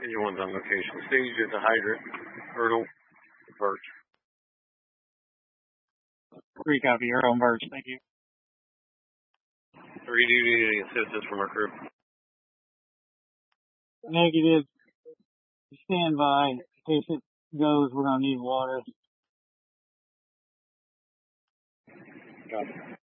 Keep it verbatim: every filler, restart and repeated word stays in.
Anyone's on location. Stage at the hydrant. Hurdle. Birch. Three copy. Earl and Birch. Thank you. Three, do you need any assistance from our crew? Negative. Stand by. In case it goes, we're going to need water. Copy.